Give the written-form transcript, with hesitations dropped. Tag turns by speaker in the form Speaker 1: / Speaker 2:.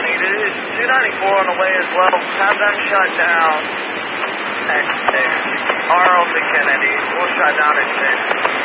Speaker 1: County. 294 on the way as well. Have them shut down at 6. R on the Kennedy. We'll shut down at 6.